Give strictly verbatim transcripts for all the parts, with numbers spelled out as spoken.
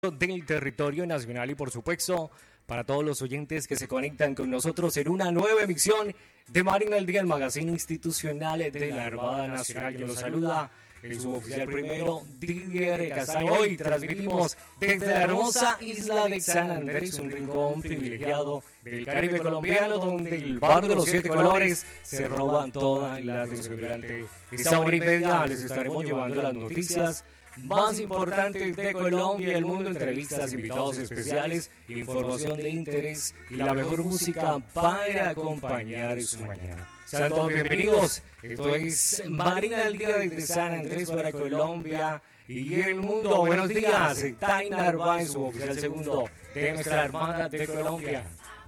del territorio nacional y por supuesto para todos los oyentes que se conectan con nosotros en una nueva emisión de Marina al Día, el magazine institucional de la Armada Nacional, que nos saluda el suboficial primero Didier Castaño. Hoy transmitimos desde la hermosa isla de San Andrés, un rincón privilegiado del Caribe colombiano, donde el barrio de los siete colores se roban toda la atención. Durante esta hora y media les estaremos llevando las noticias más importantes de Colombia y el mundo, entrevistas, invitados especiales, información de interés y la mejor música para acompañar su mañana. Sean todos bienvenidos. Esto es Marina al Día desde San Andrés para Colombia y el mundo. Buenos días, Taina Narváez, su oficial segundo de nuestra Armada de Colombia.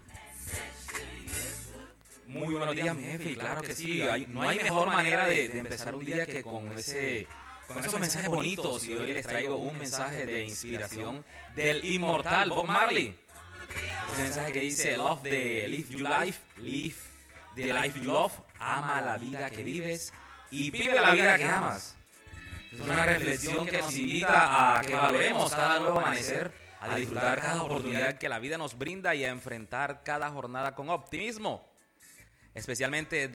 Muy buenos días, mi jefe, y claro que sí, hay, no hay mejor manera de, de empezar un día que con ese... Con esos mensajes bonitos, y hoy les traigo un mensaje de inspiración del inmortal Bob Marley. Ese mensaje que dice, love the live you life, live the life you love, ama la vida que vives y vive la vida que amas. Es una reflexión que nos invita a que valoremos cada nuevo amanecer, a disfrutar cada oportunidad que la vida nos brinda y a enfrentar cada jornada con optimismo, especialmente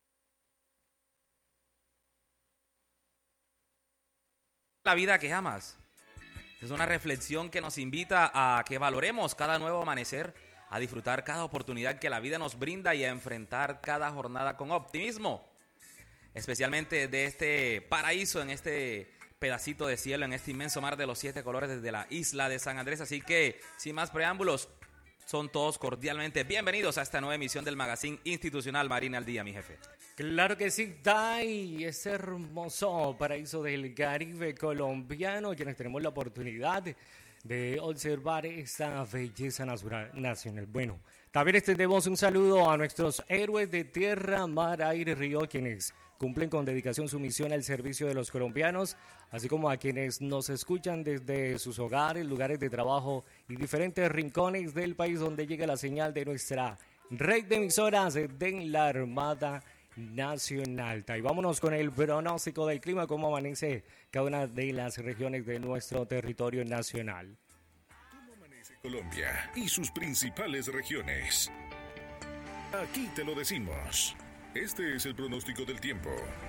la vida que amas. Es una reflexión que nos invita a que valoremos cada nuevo amanecer, a disfrutar cada oportunidad que la vida nos brinda y a enfrentar cada jornada con optimismo, especialmente de este paraíso, en este pedacito de cielo, en este inmenso mar de los siete colores desde la isla de San Andrés. Así que, sin más preámbulos, son todos cordialmente bienvenidos a esta nueva emisión del magazine institucional Marina al Día, mi jefe. Claro que sí, Dai, ese hermoso paraíso del Caribe colombiano, quienes tenemos la oportunidad de observar esta belleza natural, nacional. Bueno, también extendemos un saludo a nuestros héroes de tierra, mar, aire, río, quienes cumplen con dedicación su misión al servicio de los colombianos, así como a quienes nos escuchan desde sus hogares, lugares de trabajo y diferentes rincones del país donde llega la señal de nuestra red de emisoras de la Armada Nacional. Y vámonos con el pronóstico del clima, cómo amanece cada una de las regiones de nuestro territorio nacional. ¿Cómo amanece Colombia y sus principales regiones? Aquí te lo decimos. Este es el pronóstico del tiempo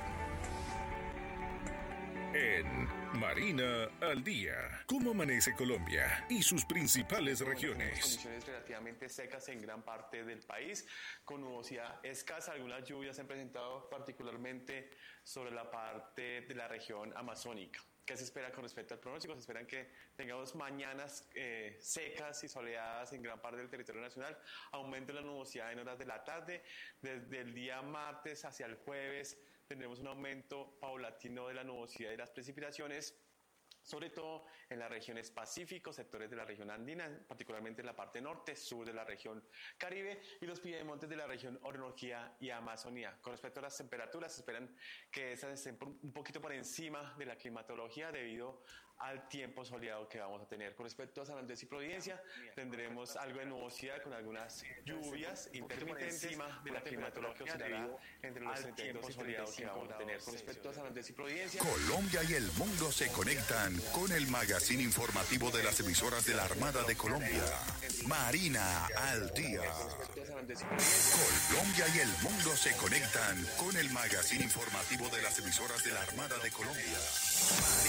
en Marina al Día. ¿Cómo amanece Colombia y sus principales regiones? Condiciones relativamente secas en gran parte del país, con nubosidad escasa. Algunas lluvias se han presentado particularmente sobre la parte de la región amazónica. ¿Qué se espera con respecto al pronóstico? Se esperan que tengamos mañanas eh, secas y soleadas en gran parte del territorio nacional. Aumento la nubosidad en horas de la tarde. Desde el día martes hacia el jueves tendremos un aumento paulatino de la nubosidad y las precipitaciones, sobre todo en las regiones Pacífico, sectores de la región andina, particularmente en la parte norte, sur de la región Caribe y los piedemontes de la región Orinoquía y Amazonía. Con respecto a las temperaturas, se esperan que esas estén un poquito por encima de la climatología debido al tiempo soleado que vamos a tener. Con respecto a San Andrés y Providencia, tendremos algo de nubosidad con algunas lluvias intermitentes encima de la climatología oscilará entre los treinta y dos y soleado que vamos a tener. Con respecto a San Andrés y Providencia, Colombia y el mundo se conectan con el magazine informativo de las emisoras de la Armada de Colombia. Marina al Día. Colombia y el mundo se conectan con el magazine informativo de las emisoras de la Armada de Colombia.